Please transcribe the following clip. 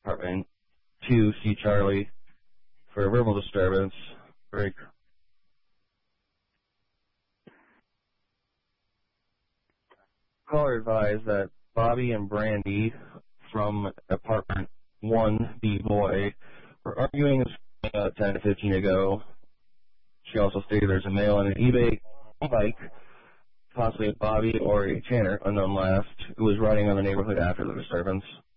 apartment 2, C Charlie, for a verbal disturbance. Break. Caller advised that Bobby and Brandy from apartment 1, B Boy, were arguing 10 to 15 ago. She also stated there's a male on an eBay bike, possibly a Bobby or a Tanner, unknown last, who was riding on the neighborhood after the disturbance.